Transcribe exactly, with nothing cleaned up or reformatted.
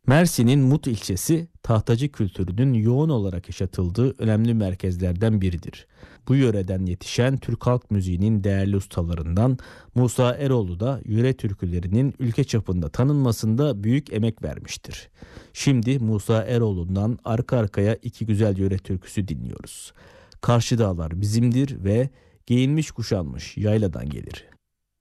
Mersin'in Mut ilçesi tahtacı kültürünün yoğun olarak yaşatıldığı önemli merkezlerden biridir. Bu yöreden yetişen Türk halk müziğinin değerli ustalarından Musa Eroğlu da yöre türkülerinin ülke çapında tanınmasında büyük emek vermiştir. Şimdi Musa Eroğlu'ndan arka arkaya iki güzel yöre türküsü dinliyoruz. Karşı Dağlar Bizimdir ve Giyinmiş Kuşanmış Yayladan gelir.